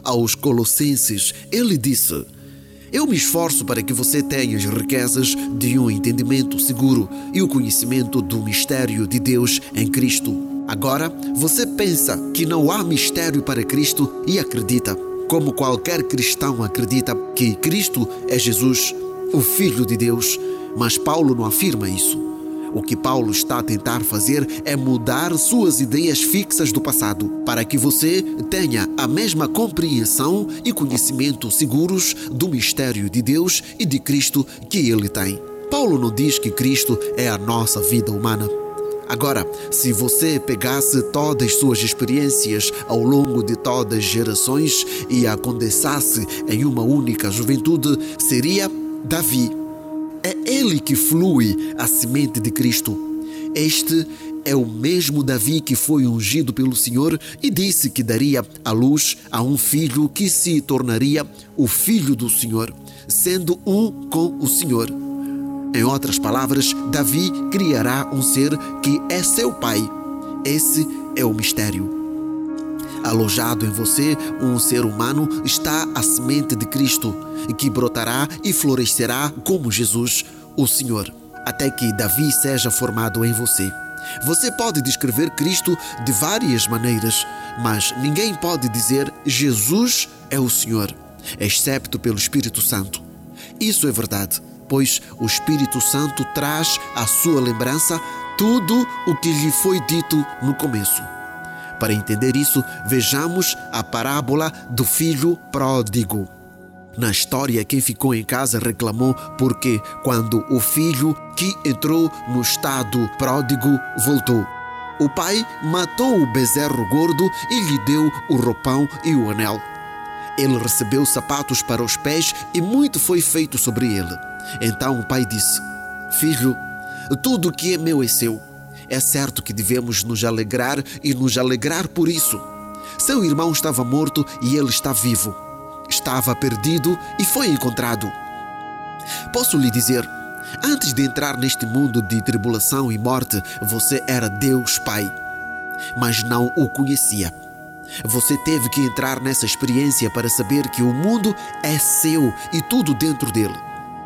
aos Colossenses, ele disse: eu me esforço para que você tenha as riquezas de um entendimento seguro e o conhecimento do mistério de Deus em Cristo. Agora, você pensa que não há mistério para Cristo e acredita, como qualquer cristão acredita, que Cristo é Jesus, o Filho de Deus. Mas Paulo não afirma isso. O que Paulo está a tentar fazer é mudar suas ideias fixas do passado, para que você tenha a mesma compreensão e conhecimento seguros do mistério de Deus e de Cristo que ele tem. Paulo não diz que Cristo é a nossa vida humana. Agora, se você pegasse todas suas experiências ao longo de todas as gerações e a condensasse em uma única juventude, seria Davi. É ele que flui a semente de Cristo. Este é o mesmo Davi que foi ungido pelo Senhor e disse que daria à luz a um filho que se tornaria o filho do Senhor, sendo um com o Senhor. Em outras palavras, Davi criará um ser que é seu pai. Esse é o mistério. Alojado em você, um ser humano, está a semente de Cristo, que brotará e florescerá como Jesus, o Senhor, até que Davi seja formado em você. Você pode descrever Cristo de várias maneiras, mas ninguém pode dizer Jesus é o Senhor, excepto pelo Espírito Santo. Isso é verdade, pois o Espírito Santo traz à sua lembrança tudo o que lhe foi dito no começo. Para entender isso, vejamos a parábola do filho pródigo. Na história, quem ficou em casa reclamou porque, quando o filho que entrou no estado pródigo voltou, o pai matou o bezerro gordo e lhe deu o roupão e o anel. Ele recebeu sapatos para os pés e muito foi feito sobre ele. Então o pai disse: filho, tudo o que é meu é seu. É certo que devemos nos alegrar e nos alegrar por isso. Seu irmão estava morto e ele está vivo. Estava perdido e foi encontrado. Posso lhe dizer, antes de entrar neste mundo de tribulação e morte, você era Deus Pai, mas não o conhecia. Você teve que entrar nessa experiência para saber que o mundo é seu e tudo dentro dele.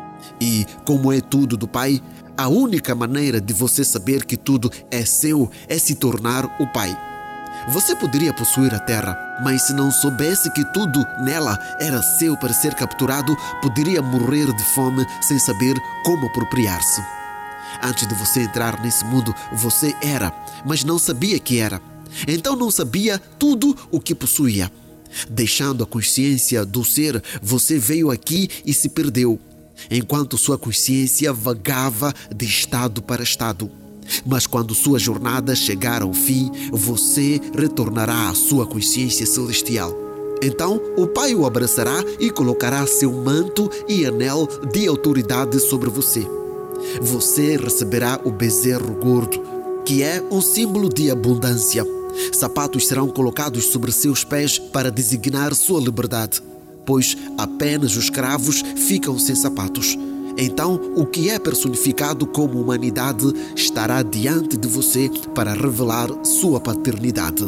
E como é tudo do Pai, a única maneira de você saber que tudo é seu é se tornar o Pai. Você poderia possuir a terra, mas se não soubesse que tudo nela era seu para ser capturado, poderia morrer de fome sem saber como apropriar-se. Antes de você entrar nesse mundo, você era, mas não sabia que era. Então não sabia tudo o que possuía. Deixando a consciência do ser, você veio aqui e se perdeu, enquanto sua consciência vagava de estado para estado. Mas quando sua jornada chegar ao fim, você retornará à sua consciência celestial. Então, o Pai o abraçará e colocará seu manto e anel de autoridade sobre você. Você receberá o bezerro gordo, que é um símbolo de abundância. Sapatos serão colocados sobre seus pés para designar sua liberdade, pois apenas os escravos ficam sem sapatos. Então, o que é personificado como humanidade estará diante de você para revelar sua paternidade.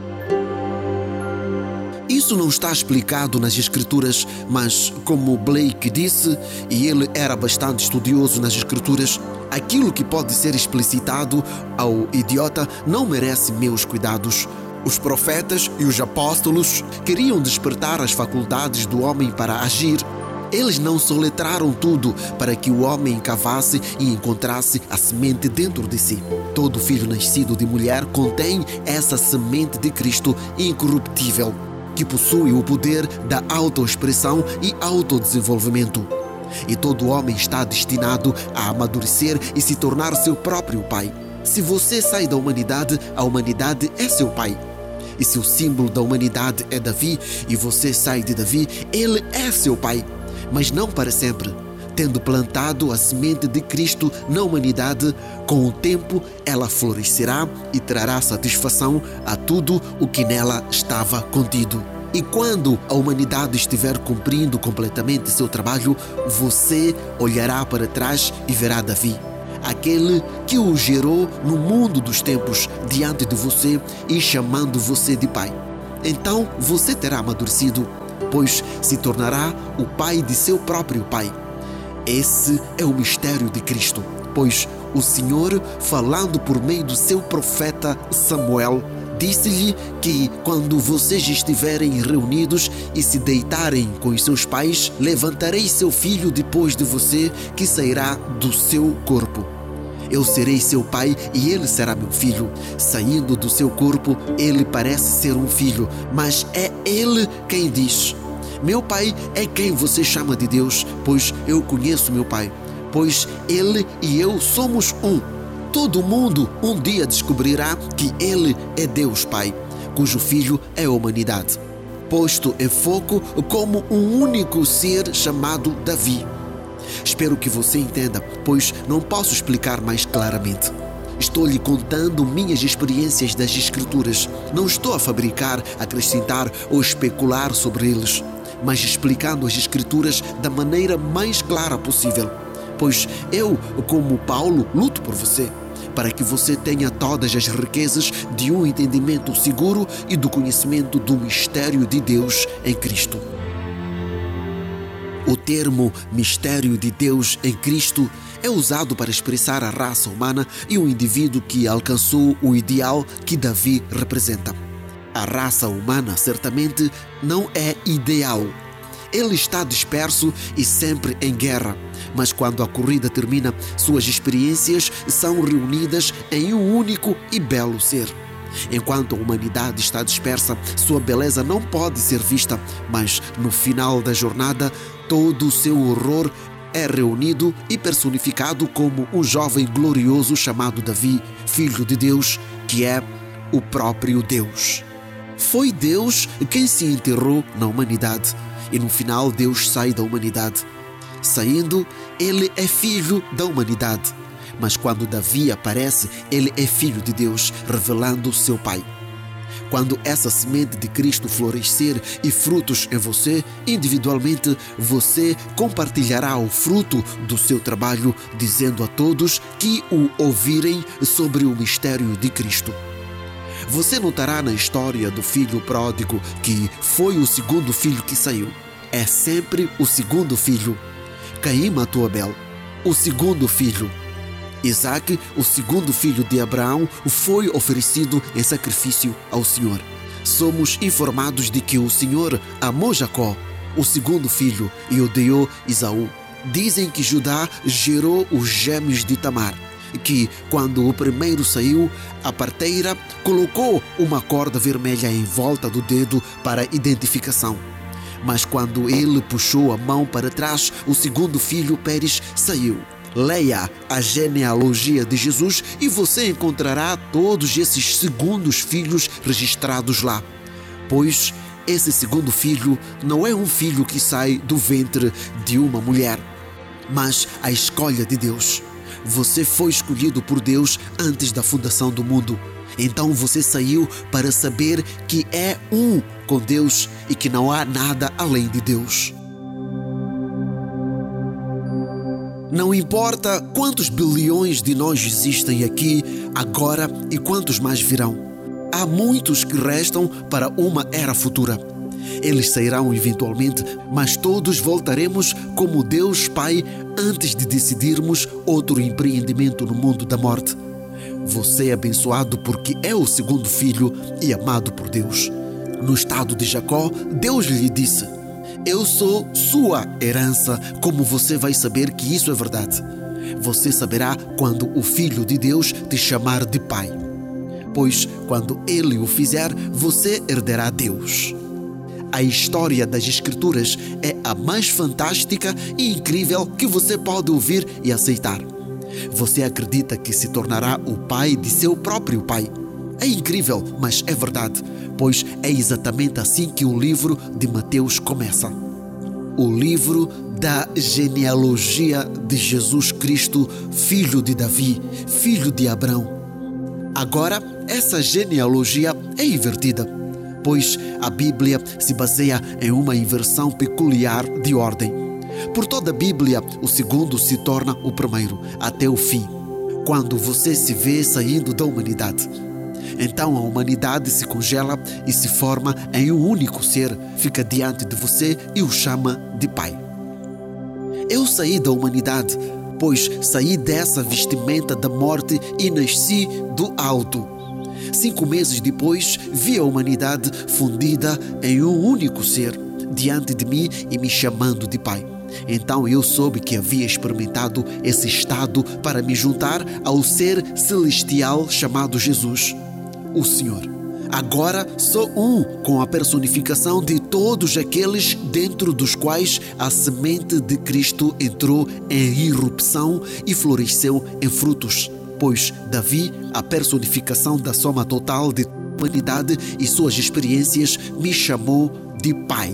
Isso não está explicado nas Escrituras, mas como Blake disse, e ele era bastante estudioso nas Escrituras, aquilo que pode ser explicitado ao idiota não merece meus cuidados. Os profetas e os apóstolos queriam despertar as faculdades do homem para agir. Eles não soletraram tudo para que o homem cavasse e encontrasse a semente dentro de si. Todo filho nascido de mulher contém essa semente de Cristo incorruptível, que possui o poder da autoexpressão e autodesenvolvimento. E todo homem está destinado a amadurecer e se tornar seu próprio pai. Se você sai da humanidade, a humanidade é seu pai. E se o símbolo da humanidade é Davi e você sai de Davi, ele é seu pai. Mas não para sempre. Tendo plantado a semente de Cristo na humanidade, com o tempo ela florescerá e trará satisfação a tudo o que nela estava contido. E quando a humanidade estiver cumprindo completamente seu trabalho, você olhará para trás e verá Davi, aquele que o gerou no mundo dos tempos diante de você e chamando você de pai. Então você terá amadurecido, pois se tornará o pai de seu próprio pai. Esse é o mistério de Cristo, pois o Senhor, falando por meio do seu profeta Samuel, disse-lhe que quando vocês estiverem reunidos e se deitarem com os seus pais, levantarei seu filho depois de você, que sairá do seu corpo. Eu serei seu pai e ele será meu filho. Saindo do seu corpo, ele parece ser um filho, mas é ele quem diz: meu pai é quem você chama de Deus, pois eu conheço meu pai, pois ele e eu somos um. Todo mundo um dia descobrirá que ele é Deus Pai, cujo filho é a humanidade, posto em foco como um único ser chamado Davi. Espero que você entenda, pois não posso explicar mais claramente. Estou lhe contando minhas experiências das Escrituras. Não estou a fabricar, acrescentar ou especular sobre eles, mas explicando as Escrituras da maneira mais clara possível. Pois eu, como Paulo, luto por você, para que você tenha todas as riquezas de um entendimento seguro e do conhecimento do mistério de Deus em Cristo. O termo mistério de Deus em Cristo é usado para expressar a raça humana e o indivíduo que alcançou o ideal que Davi representa. A raça humana certamente não é ideal. Ele está disperso e sempre em guerra, mas quando a corrida termina, suas experiências são reunidas em um único e belo ser. Enquanto a humanidade está dispersa, sua beleza não pode ser vista, mas no final da jornada, todo o seu horror é reunido e personificado como um jovem glorioso chamado Davi, filho de Deus, que é o próprio Deus. Foi Deus quem se enterrou na humanidade, e no final Deus sai da humanidade. Saindo, ele é filho da humanidade. Mas quando Davi aparece, ele é filho de Deus, revelando seu Pai. Quando essa semente de Cristo florescer e frutos em você, individualmente, você compartilhará o fruto do seu trabalho, dizendo a todos que o ouvirem sobre o mistério de Cristo. Você notará na história do filho pródigo que foi o segundo filho que saiu. É sempre o segundo filho. Caim matou Abel, o segundo filho. Isaac, o segundo filho de Abraão, foi oferecido em sacrifício ao Senhor. Somos informados de que o Senhor amou Jacó, o segundo filho, e odiou Esaú. Dizem que Judá gerou os gêmeos de Tamar, que, quando o primeiro saiu, a parteira colocou uma corda vermelha em volta do dedo para identificação. Mas quando ele puxou a mão para trás, o segundo filho, Pérez, saiu. Leia a genealogia de Jesus e você encontrará todos esses segundos filhos registrados lá. Pois esse segundo filho não é um filho que sai do ventre de uma mulher, mas a escolha de Deus. Você foi escolhido por Deus antes da fundação do mundo. Então você saiu para saber que é um com Deus e que não há nada além de Deus. Não importa quantos bilhões de nós existem aqui, agora, e quantos mais virão. Há muitos que restam para uma era futura. Eles sairão eventualmente, mas todos voltaremos como Deus Pai antes de decidirmos outro empreendimento no mundo da morte. Você é abençoado porque é o segundo filho e amado por Deus. No estado de Jacó, Deus lhe disse: eu sou sua herança. Como você vai saber que isso é verdade? Você saberá quando o Filho de Deus te chamar de Pai. Pois quando Ele o fizer, você herderá Deus. A história das Escrituras é a mais fantástica e incrível que você pode ouvir e aceitar. Você acredita que se tornará o pai de seu próprio pai. É incrível, mas é verdade, pois é exatamente assim que o livro de Mateus começa. O livro da genealogia de Jesus Cristo, filho de Davi, filho de Abraão. Agora, essa genealogia é invertida, pois a Bíblia se baseia em uma inversão peculiar de ordem. Por toda a Bíblia, o segundo se torna o primeiro, até o fim, quando você se vê saindo da humanidade. Então a humanidade se congela e se forma em um único ser, fica diante de você e o chama de Pai. Eu saí da humanidade, pois saí dessa vestimenta da morte e nasci do alto. 5 meses depois, vi a humanidade fundida em um único ser, diante de mim e me chamando de Pai. Então eu soube que havia experimentado esse estado para me juntar ao ser celestial chamado Jesus, o Senhor. Agora sou um com a personificação de todos aqueles dentro dos quais a semente de Cristo entrou em irrupção e floresceu em frutos. Pois Davi, a personificação da soma total de humanidade e suas experiências, me chamou de Pai.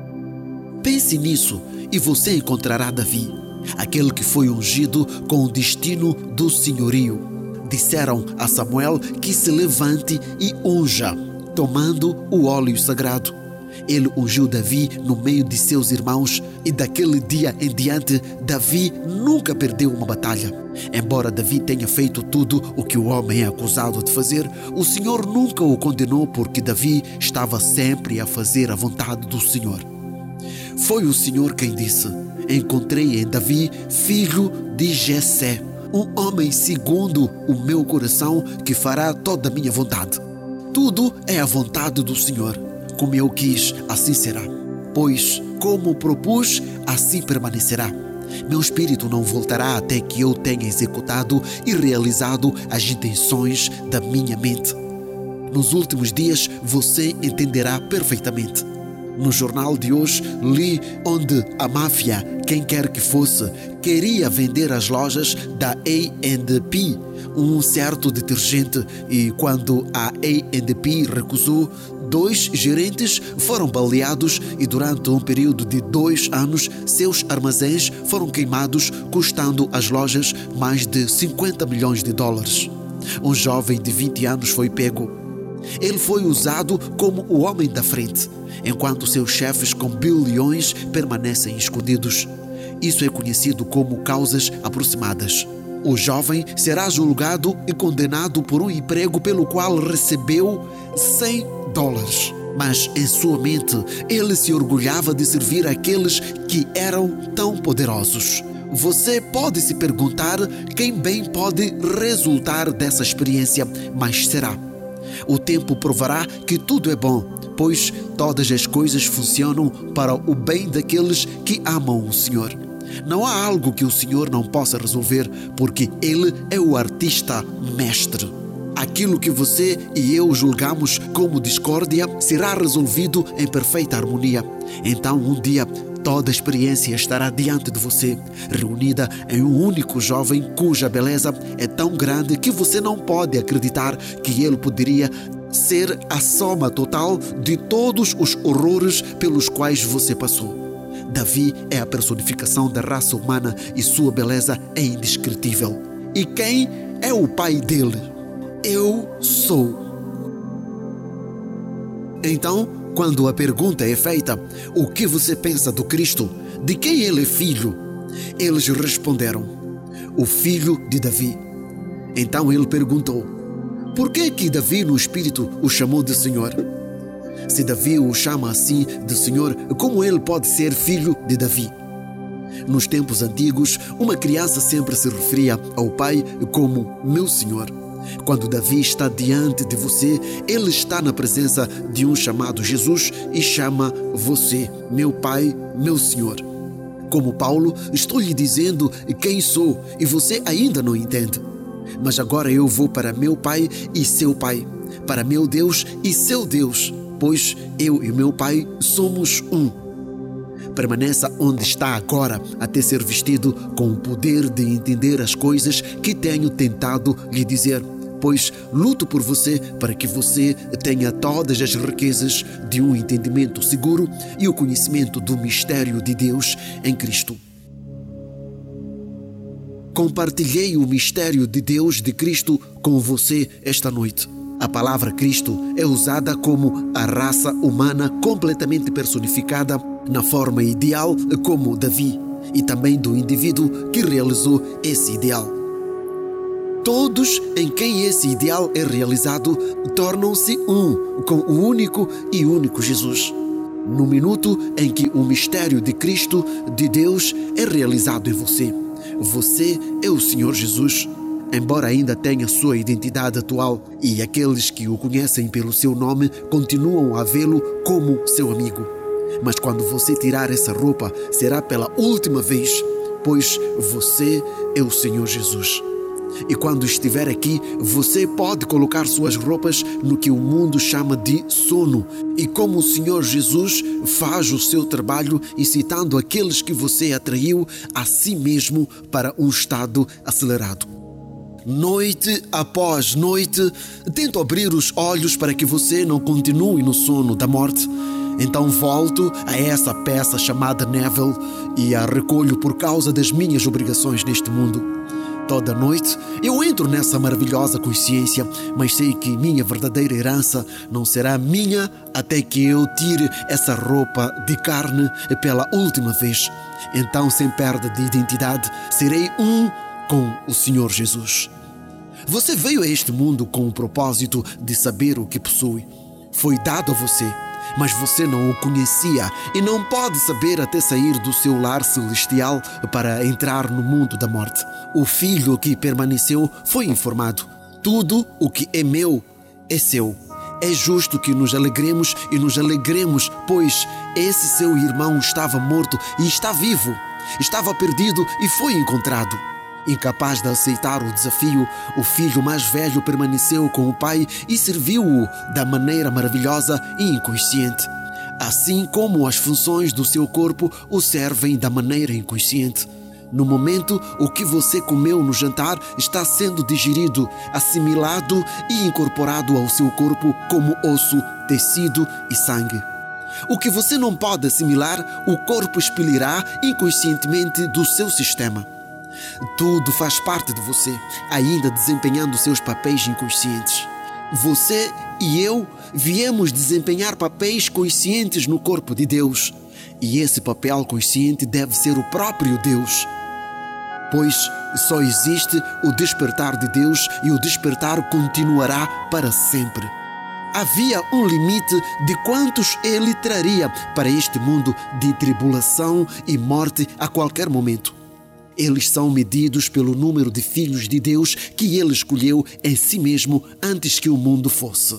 Pense nisso e você encontrará Davi, aquele que foi ungido com o destino do senhorio. Disseram a Samuel que se levante e unja, tomando o óleo sagrado. Ele ungiu Davi no meio de seus irmãos e daquele dia em diante Davi nunca perdeu uma batalha. Embora Davi tenha feito tudo o que o homem é acusado de fazer, o Senhor nunca o condenou porque Davi estava sempre a fazer a vontade do Senhor. Foi o Senhor quem disse: encontrei em Davi, filho de Jessé, um homem segundo o meu coração que fará toda a minha vontade. Tudo é a vontade do Senhor. Como eu quis, assim será. Pois, como propus, assim permanecerá. Meu espírito não voltará até que eu tenha executado e realizado as intenções da minha mente. Nos últimos dias, você entenderá perfeitamente. No jornal de hoje, li onde a máfia, quem quer que fosse, queria vender as lojas da A&P, um certo detergente, e quando a A&P recusou, 2 gerentes foram baleados e durante um período de 2 anos, seus armazéns foram queimados, custando às lojas mais de 50 milhões de dólares. Um jovem de 20 anos foi pego. Ele foi usado como o homem da frente, enquanto seus chefes com bilhões permanecem escondidos. Isso é conhecido como causas aproximadas. O jovem será julgado e condenado por um emprego pelo qual recebeu $100. Mas em sua mente, ele se orgulhava de servir aqueles que eram tão poderosos. Você pode se perguntar quem bem pode resultar dessa experiência, mas será. O tempo provará que tudo é bom, pois todas as coisas funcionam para o bem daqueles que amam o Senhor. Não há algo que o Senhor não possa resolver, porque Ele é o artista mestre. Aquilo que você e eu julgamos como discórdia será resolvido em perfeita harmonia. Então, um dia, toda a experiência estará diante de você, reunida em um único jovem cuja beleza é tão grande que você não pode acreditar que ele poderia ser a soma total de todos os horrores pelos quais você passou. Davi é a personificação da raça humana e sua beleza é indescritível. E quem é o pai dele? Eu sou. Então, quando a pergunta é feita, o que você pensa do Cristo? De quem ele é filho? Eles responderam: o filho de Davi. Então ele perguntou: por que Davi no Espírito o chamou de Senhor? Se Davi o chama assim de Senhor, como ele pode ser filho de Davi? Nos tempos antigos, uma criança sempre se referia ao pai como meu Senhor. Quando Davi está diante de você, ele está na presença de um chamado Jesus e chama você, meu Pai, meu Senhor. Como Paulo, estou lhe dizendo quem sou e você ainda não entende. Mas agora eu vou para meu Pai e seu Pai, para meu Deus e seu Deus, pois eu e meu Pai somos um. Permaneça onde está agora até ser vestido com o poder de entender as coisas que tenho tentado lhe dizer, pois luto por você para que você tenha todas as riquezas de um entendimento seguro e o conhecimento do mistério de Deus em Cristo. Compartilhei o mistério de Deus de Cristo com você esta noite. A palavra Cristo é usada como a raça humana completamente personificada na forma ideal como Davi e também do indivíduo que realizou esse ideal. Todos em quem esse ideal é realizado tornam-se um com o único e único Jesus. No minuto em que o mistério de Cristo, de Deus, é realizado em você, você é o Senhor Jesus. Embora ainda tenha sua identidade atual e aqueles que o conhecem pelo seu nome continuam a vê-lo como seu amigo. Mas quando você tirar essa roupa, será pela última vez, pois você é o Senhor Jesus. E quando estiver aqui, você pode colocar suas roupas no que o mundo chama de sono. E como o Senhor Jesus faz o seu trabalho incitando aqueles que você atraiu a si mesmo para um estado acelerado. Noite após noite, tento abrir os olhos para que você não continue no sono da morte. Então volto a essa peça chamada Neville e a recolho por causa das minhas obrigações neste mundo. Toda noite eu entro nessa maravilhosa consciência, mas sei que minha verdadeira herança não será minha até que eu tire essa roupa de carne pela última vez. Então, sem perda de identidade, serei um com o Senhor Jesus. Você veio a este mundo com o propósito de saber o que possui. Foi dado a você, mas você não o conhecia e não pode saber até sair do seu lar celestial para entrar no mundo da morte. O filho que permaneceu foi informado: tudo o que é meu é seu. É justo que nos alegremos e nos alegremos, pois esse seu irmão estava morto e está vivo. Estava perdido e foi encontrado. Incapaz de aceitar o desafio, o filho mais velho permaneceu com o pai e serviu-o da maneira maravilhosa e inconsciente. Assim como as funções do seu corpo o servem da maneira inconsciente. No momento, o que você comeu no jantar está sendo digerido, assimilado e incorporado ao seu corpo como osso, tecido e sangue. O que você não pode assimilar, o corpo expelirá inconscientemente do seu sistema. Tudo faz parte de você, ainda desempenhando seus papéis inconscientes. Você e eu viemos desempenhar papéis conscientes no corpo de Deus. E esse papel consciente deve ser o próprio Deus. Pois só existe o despertar de Deus e o despertar continuará para sempre. Havia um limite de quantos Ele traria para este mundo de tribulação e morte a qualquer momento. Eles são medidos pelo número de filhos de Deus que Ele escolheu em si mesmo antes que o mundo fosse.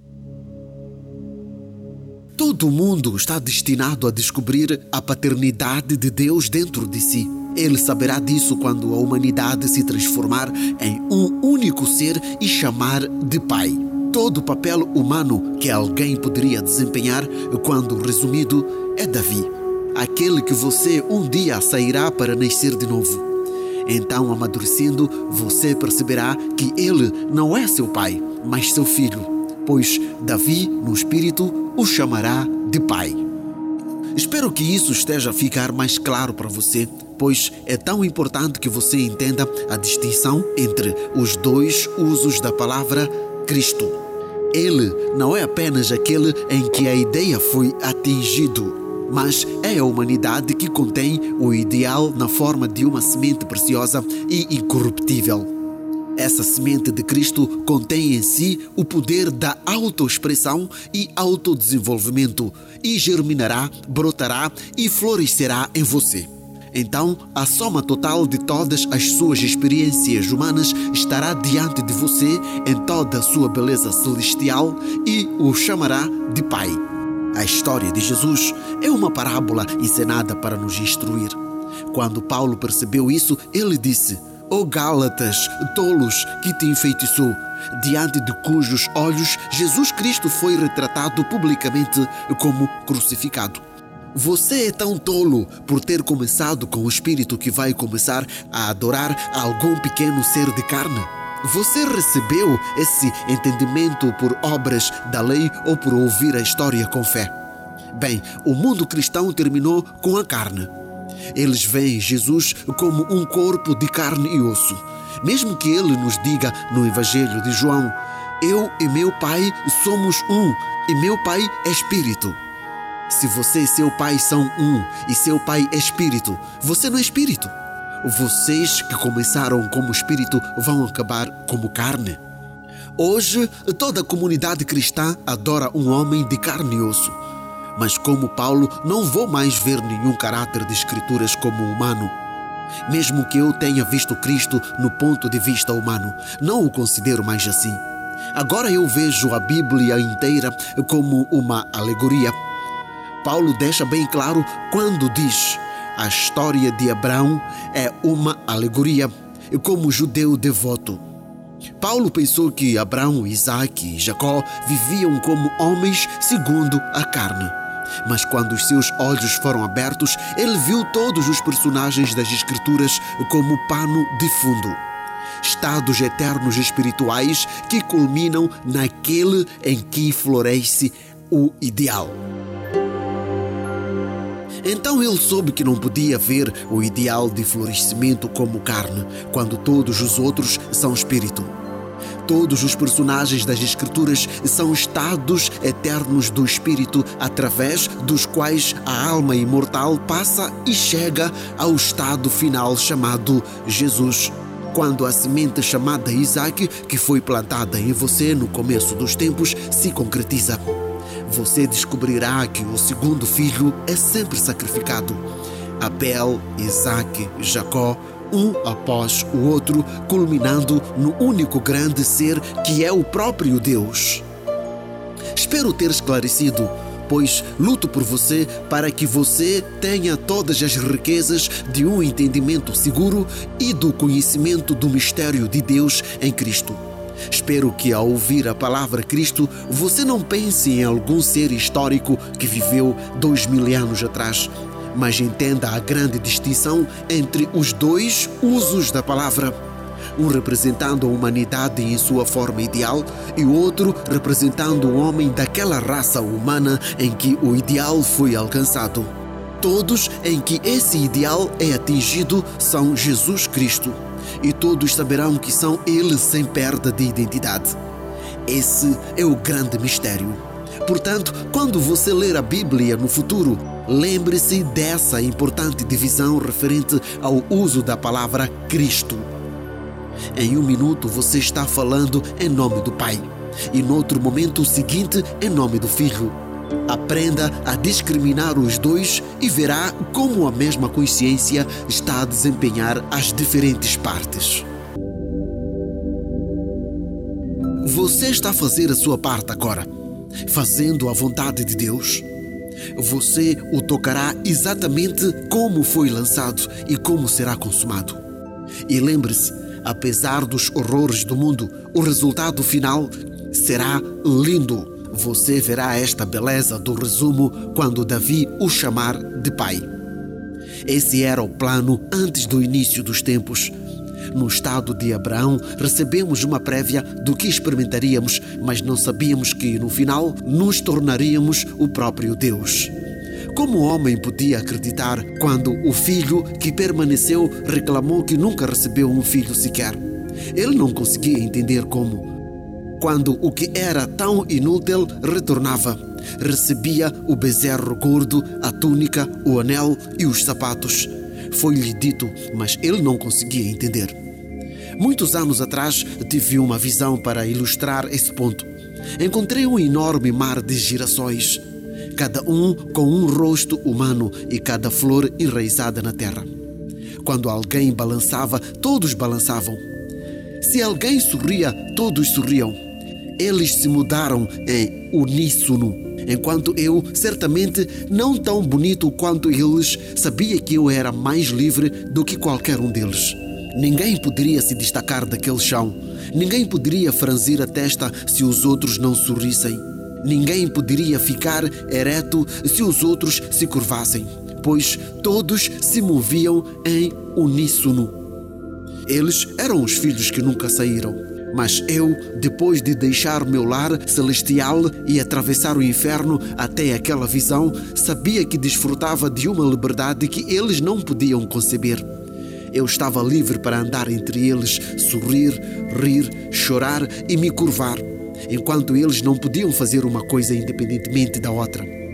Todo mundo está destinado a descobrir a paternidade de Deus dentro de si. Ele saberá disso quando a humanidade se transformar em um único ser e chamar de Pai. Todo papel humano que alguém poderia desempenhar, quando resumido, é Davi. Aquele que você um dia sairá para nascer de novo. Então, amadurecendo, você perceberá que ele não é seu pai, mas seu filho, pois Davi, no espírito, o chamará de pai. Espero que isso esteja a ficar mais claro para você, pois é tão importante que você entenda a distinção entre os dois usos da palavra Cristo. Ele não é apenas aquele em que a ideia foi atingido, mas é a humanidade que contém o ideal na forma de uma semente preciosa e incorruptível. Essa semente de Cristo contém em si o poder da autoexpressão e autodesenvolvimento e germinará, brotará e florescerá em você. Então, a soma total de todas as suas experiências humanas estará diante de você em toda a sua beleza celestial e o chamará de Pai. A história de Jesus é uma parábola encenada para nos instruir. Quando Paulo percebeu isso, ele disse: "Ó Gálatas, tolos, que te enfeitiçou, diante de cujos olhos Jesus Cristo foi retratado publicamente como crucificado. Você é tão tolo por ter começado com o espírito que vai começar a adorar algum pequeno ser de carne? Você recebeu esse entendimento por obras da lei ou por ouvir a história com fé?" Bem, o mundo cristão terminou com a carne. Eles veem Jesus como um corpo de carne e osso. Mesmo que ele nos diga no Evangelho de João: "Eu e meu Pai somos um, e meu Pai é Espírito." Se você e seu Pai são um, e seu Pai é Espírito, você não é Espírito. vocês que começaram como espírito vão acabar como carne? Hoje, toda a comunidade cristã adora um homem de carne e osso. Mas como Paulo, não vou mais ver nenhum caráter de Escrituras como humano. Mesmo que eu tenha visto Cristo no ponto de vista humano, não o considero mais assim. Agora eu vejo a Bíblia inteira como uma alegoria. Paulo deixa bem claro quando diz: a história de Abraão é uma alegoria, como judeu devoto. Paulo pensou que Abraão, Isaque e Jacó viviam como homens segundo a carne. Mas quando os seus olhos foram abertos, ele viu todos os personagens das Escrituras como pano de fundo. Estados eternos espirituais que culminam naquele em que floresce o ideal. Então ele soube que não podia ver o ideal de florescimento como carne, quando todos os outros são espírito. Todos os personagens das Escrituras são estados eternos do espírito, através dos quais a alma imortal passa e chega ao estado final chamado Jesus. Quando a semente chamada Isaque, que foi plantada em você no começo dos tempos, se concretiza, você descobrirá que o segundo filho é sempre sacrificado. Abel, Isaque, Jacó, um após o outro, culminando no único grande ser que é o próprio Deus. Espero ter esclarecido, pois luto por você para que você tenha todas as riquezas de um entendimento seguro e do conhecimento do mistério de Deus em Cristo. Espero que ao ouvir a palavra Cristo, você não pense em algum ser histórico que viveu 2000 anos atrás, mas entenda a grande distinção entre os dois usos da palavra. Um representando a humanidade em sua forma ideal e o outro representando o homem daquela raça humana em que o ideal foi alcançado. Todos em que esse ideal é atingido são Jesus Cristo, e todos saberão que são Ele sem perda de identidade. Esse é o grande mistério. Portanto, quando você ler a Bíblia no futuro, lembre-se dessa importante divisão referente ao uso da palavra Cristo. Em um minuto você está falando em nome do Pai, e no outro momento seguinte em nome do Filho. Aprenda a discriminar os dois e verá como a mesma consciência está a desempenhar as diferentes partes. Você está a fazer a sua parte agora, fazendo a vontade de Deus. Você o tocará exatamente como foi lançado e como será consumado. E lembre-se, apesar dos horrores do mundo, o resultado final será lindo. Você verá esta beleza do resumo quando Davi o chamar de pai. Esse era o plano antes do início dos tempos. No estado de Abraão, recebemos uma prévia do que experimentaríamos, mas não sabíamos que, no final, nos tornaríamos o próprio Deus. Como o homem podia acreditar quando o filho que permaneceu reclamou que nunca recebeu um filho sequer? Ele não conseguia entender como. Quando o que era tão inútil retornava, recebia o bezerro gordo, a túnica, o anel e os sapatos. Foi-lhe dito, mas ele não conseguia entender. Muitos anos atrás tive uma visão para ilustrar esse ponto. Encontrei um enorme mar de girassóis, cada um com um rosto humano e cada flor enraizada na terra. Quando alguém balançava, todos balançavam. Se alguém sorria, todos sorriam. Eles se mudaram em uníssono, enquanto eu, certamente não tão bonito quanto eles, sabia que eu era mais livre do que qualquer um deles. Ninguém poderia se destacar daquele chão. Ninguém poderia franzir a testa se os outros não sorrissem. Ninguém poderia ficar ereto se os outros se curvassem, pois todos se moviam em uníssono. Eles eram os filhos que nunca saíram. Mas eu, depois de deixar meu lar celestial e atravessar o inferno até aquela visão, sabia que desfrutava de uma liberdade que eles não podiam conceber. Eu estava livre para andar entre eles, sorrir, rir, chorar e me curvar, enquanto eles não podiam fazer uma coisa independentemente da outra.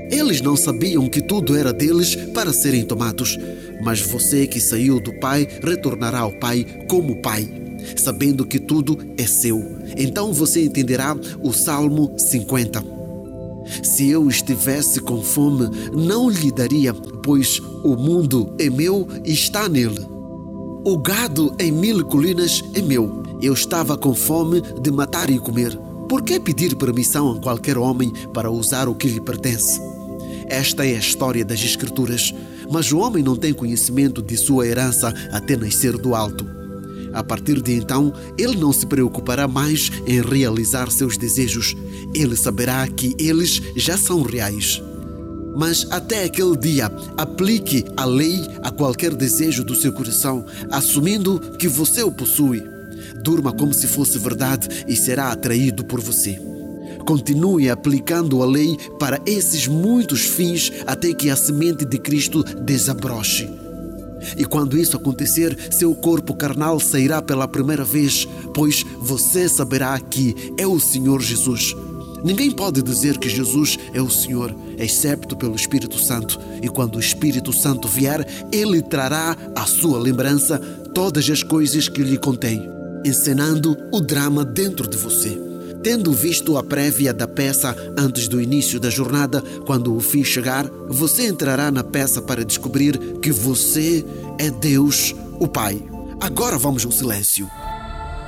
Eles não sabiam que tudo era deles para serem tomados, mas você que saiu do Pai retornará ao Pai como Pai, sabendo que tudo é seu. Então você entenderá o Salmo 50. Se eu estivesse com fome, não lhe daria, pois o mundo é meu e está nele. O gado em 1000 colinas é meu. Eu estava com fome de matar e comer. Por que pedir permissão a qualquer homem para usar o que lhe pertence? Esta é a história das Escrituras, mas o homem não tem conhecimento de sua herança até nascer do alto. A partir de então, ele não se preocupará mais em realizar seus desejos. Ele saberá que eles já são reais. Mas até aquele dia, aplique a lei a qualquer desejo do seu coração, assumindo que você o possui. Durma como se fosse verdade e será atraído por você. Continue aplicando a lei para esses muitos fins até que a semente de Cristo desabroche. E quando isso acontecer, seu corpo carnal sairá pela primeira vez, pois você saberá que é o Senhor Jesus. Ninguém pode dizer que Jesus é o Senhor, excepto pelo Espírito Santo. E quando o Espírito Santo vier, ele trará à sua lembrança todas as coisas que lhe contei, encenando o drama dentro de você. Tendo visto a prévia da peça antes do início da jornada, quando o fim chegar, você entrará na peça para descobrir que você é Deus, o Pai. Agora vamos ao silêncio.